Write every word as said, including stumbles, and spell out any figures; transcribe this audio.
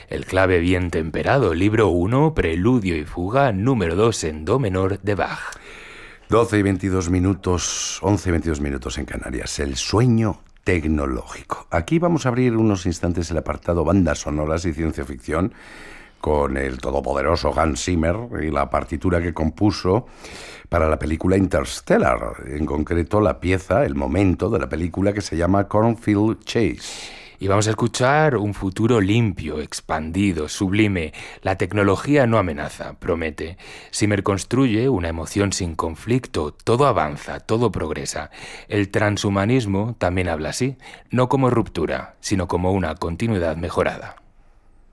El clave bien temperado, libro uno, preludio y fuga, número dos en do menor de Bach. doce y veintidós minutos, once y veintidós minutos en Canarias. El sueño tecnológico. Aquí vamos a abrir unos instantes el apartado bandas sonoras y ciencia ficción con el todopoderoso Hans Zimmer y la partitura que compuso para la película Interstellar, en concreto la pieza, el momento de la película que se llama Cornfield Chase. Y vamos a escuchar un futuro limpio, expandido, sublime. La tecnología no amenaza, promete. Zimmer construye una emoción sin conflicto. Todo avanza, todo progresa. El transhumanismo también habla así, no como ruptura, sino como una continuidad mejorada.